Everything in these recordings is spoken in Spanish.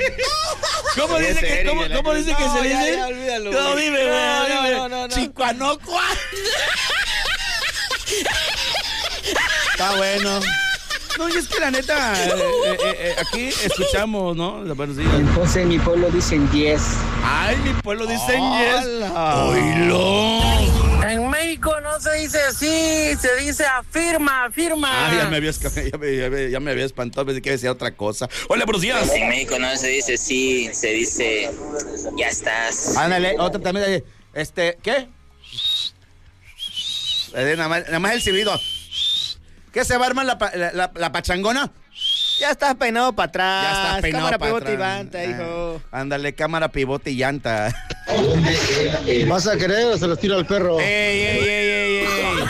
¿Cómo dice que se dice? Ya, olvídalo. No, dime, güey. No. Chicuanocua. Está bueno. No, y es que la neta, aquí escuchamos, ¿no? Buenos días. Entonces en mi pueblo dicen 10. Ay, mi pueblo dicen yes. ¡Oílo! En México no se dice así, se dice afirma. Ah, ya me había espantado, pensé que decía otra cosa. Hola, buenos días. En México no se dice sí, se dice ya estás. Ándale, otra también. ¿Qué? Nada más el silbido. ¿Qué se va a armar la pachangona? Ya estás peinado para atrás. Ya estás peinado cámara, para pivote atrás. y llanta, hijo. Ándale, cámara, pivote y llanta. ¿Vas a querer o se los tiro al perro? ¡Ey!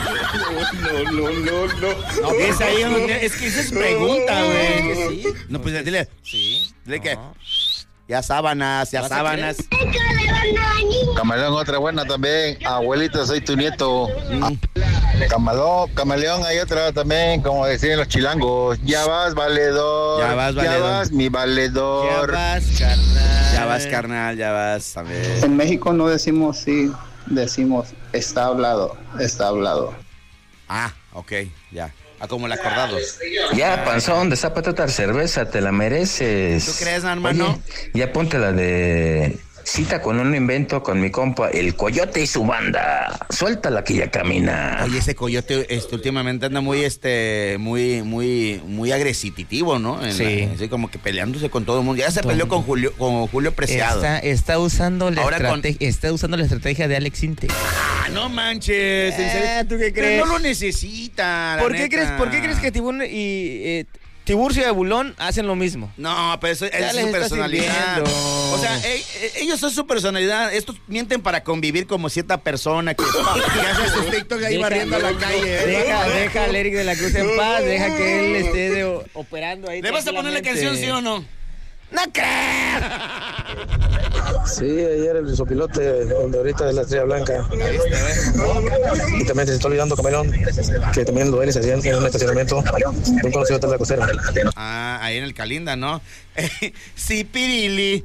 No, es ahí, es que esa es pregunta, güey. Sí. No, pues dile. Sí. Dile que. Ya sábanas. Camaleón, otra buena también. Abuelita, soy tu nieto. Camaleón, hay otra también, como decían los chilangos. Ya vas, valedor. Ya vas, mi valedor. Ya vas, a ver. En México no decimos sí, decimos está hablado. Ah, ok, ya. Como el acordado. Ya, panzón, destapa otra cerveza, te la mereces. ¿Tú crees, hermano? Oye, ya ponte la de cita con un invento con mi compa, el Coyote y su banda. Suéltala que ya camina. Oye, ese Coyote últimamente anda muy agresitivo, ¿no? Sí. Así como que peleándose con todo el mundo. Ya se peleó con Julio Preciado. Está usando la Ahora estrategia de Alex Inte. Ah, no manches. ¿En serio? ¿Tú qué crees? Pero no lo necesita. ¿Por qué crees que Tiburcio y Abulón hacen lo mismo? No, pero eso Ya es les su está personalidad. sirviendo. O sea, ellos son su personalidad. Estos mienten para convivir como cierta persona que hace sus TikTok ahí barriendo la calle. Deja al Eric de la Cruz en paz, deja que él esté operando ahí. ¿Le vas a poner la canción, sí o no? ¡No creo! Sí, ayer el sopilote, donde ahorita es la Estrella Blanca. Y también se está olvidando, Camaleón, que también los bailes se hacían en un estacionamiento de un conocido de la costera. Ah, ahí en el Calinda, ¿no? Sí, Pirili.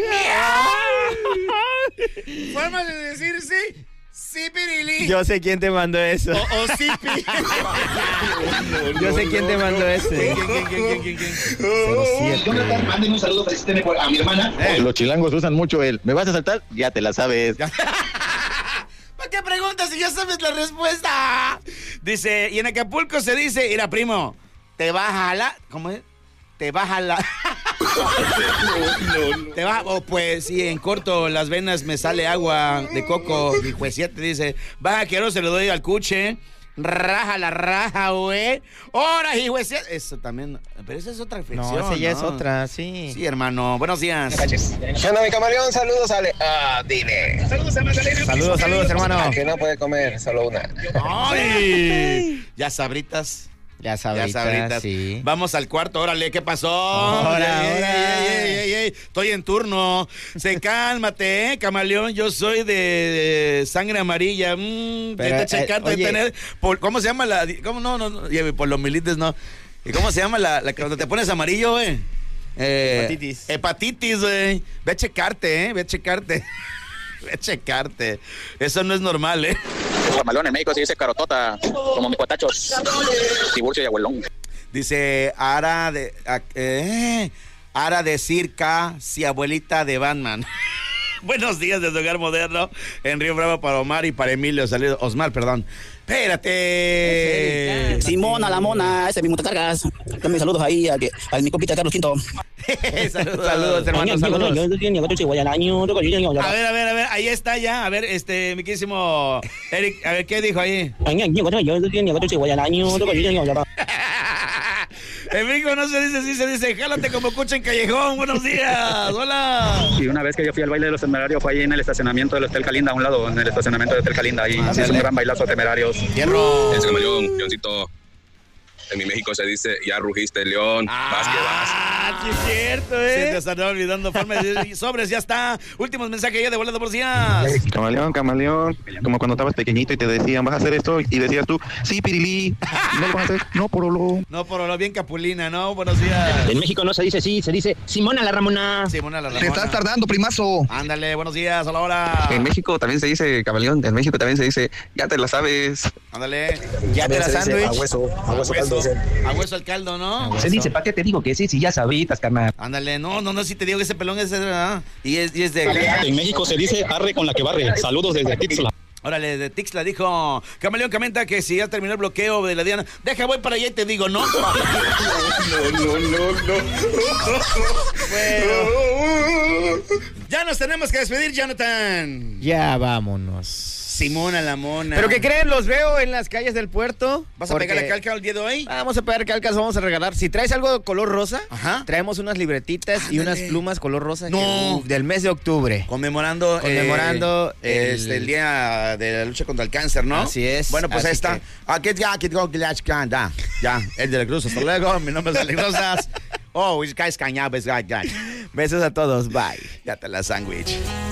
Forma de decir sí. Sí, Pirili. Yo sé quién te mandó eso. O sí, Pirili. Yo sé quién te mandó ese. ¿Quién? Jonathan, manden un saludo a mi hermana. Los chilangos usan mucho el ¿me vas a saltar? Ya te la sabes. ¿Para qué preguntas si ya sabes la respuesta? Dice, y en Acapulco se dice, mira, primo, te vas a jalar. ¿Cómo es? Te vas a jalar. Te va, pues sí, en corto las venas me sale agua de coco. Mi juez te dice, va, quiero se lo doy al cuche. Raja la raja, güey. Ahora, hijo, eso también. Pero esa es otra reflexión. No, esa ya es otra, sí. Sí, hermano. Buenos días. ¿Qué onda, mi Camaleón? Saludos, Ale. Dile. Saludos, hermano. Que no puede comer, solo una. ¡Ay! Ya sabritas. Ya sabritas, sí. Vamos al cuarto, órale, ¿qué pasó? Ey. Estoy en turno. Cálmate, Camaleón. Yo soy de sangre amarilla. Pero, tener. ¿Cómo se llama la? ¿Cómo no? Por los milites, no. ¿Y cómo se llama la cuando te pones amarillo, güey? Hepatitis, güey. Ve a checarte, Ve a checarte. Eso no es normal, Camaleón en México se dice carotota, como mis cuatachos. Tiburcio y abuelón. Dice Ara de Circa, si abuelita de Batman. Buenos días desde Hogar Moderno, en Río Bravo para Omar y para Emilio. Osmar, perdón. Espérate. Simona, la mona, ese mismo te cargas. Dame saludos ahí a mi compita Carlos Quinto. Saludos, hermano, saludos. A ver, ahí está ya. A ver, mi querísimo Eric, a ver, ¿qué dijo ahí? En México no se dice así, se dice jálate como cucha en callejón. Buenos días, hola. Y una vez que yo fui al baile de los temerarios fue ahí en el estacionamiento del Hotel Calinda, a un lado, en el estacionamiento del Hotel Calinda. Ahí se hizo un gran bailazo de temerarios. Hierro. Ese Camaleón, Leoncito. En mi México se dice, ya rugiste, León, vas que vas. Sí es cierto, Se te estará olvidando forma de sobres, ya está. Últimos mensajes ya de volando por días. Camaleón, como cuando estabas pequeñito y te decían, vas a hacer esto, y decías tú, sí, Pirilí, no lo vas a hacer, no, porolo. No, porolo, bien Capulina, ¿no? Buenos días. En México no se dice sí, se dice Simona la Ramona. Simona la Ramona. Te estás tardando, primazo. Ándale, buenos días, a la hora. En México también se dice, camaleón, en México también se dice, ya te la sabes. Ándale. Ya te la sándwich. A hueso caldo. A hueso al caldo, ¿no? Se dice, ¿para qué te digo que sí, si ya sabitas, carnal? Ándale, no, si te digo que ese pelón es ¿verdad? Y es de... En México se dice arre con la que barre. Saludos desde Tixla. Órale, de Tixla dijo, Camaleón comenta que si ya terminó el bloqueo de la Diana, deja, voy para allá y te digo, ¿no? No. Bueno. Ya nos tenemos que despedir, Jonathan. Ya vámonos. Simona la mona. ¿Pero qué creen? Los veo en las calles del puerto. ¿Vas a pegar calca el día de hoy? Vamos a pegar calcas, vamos a regalar. Si traes algo de color rosa, ajá, traemos unas libretitas y unas plumas color rosa del mes de octubre. Conmemorando el día de la lucha contra el cáncer, ¿no? Así es. Bueno, pues ahí está. Ya, el de la Cruz, hasta luego. Mi nombre es Alex Rosas. Oh, es cañabes, guy. Besos a todos, bye. Ya te la sándwich.